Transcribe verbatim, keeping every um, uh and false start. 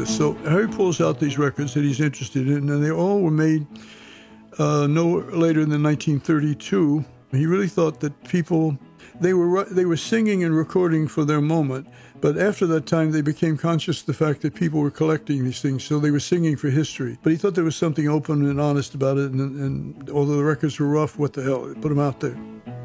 this. So Harry pulls out these records that he's interested in, and they all were made uh, no later than nineteen thirty-two. He really thought that people, they were they were singing and recording for their moment, but after that time they became conscious of the fact that people were collecting these things, so they were singing for history. But he thought there was something open and honest about it, and, and although the records were rough, what the hell, put them out there.